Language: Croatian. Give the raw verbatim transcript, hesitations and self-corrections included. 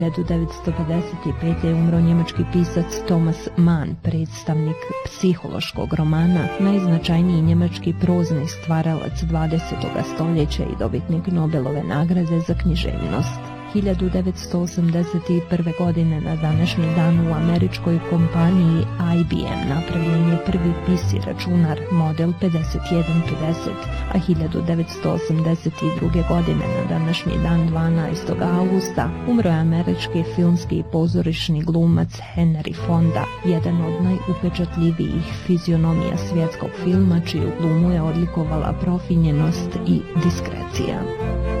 hiljadu devetsto pedeset pete. je umro njemački pisac Thomas Mann, predstavnik psihološkog romana, najznačajniji njemački prozni stvaralac dvadesetog stoljeća i dobitnik Nobelove nagrade za književnost. hiljadu devetsto osamdeset prve. godine na današnji dan u američkoj kompaniji I B M napravljen je prvi P C računar model pedeset jedan pedeset, a hiljadu devetsto osamdeset druge. godine na današnji dan dvanaestog augusta umro je američki filmski i pozorišni glumac Henry Fonda, jedan od najupečatljivijih fizionomija svjetskog filma, čiju glumu je odlikovala profinjenost i diskrecija.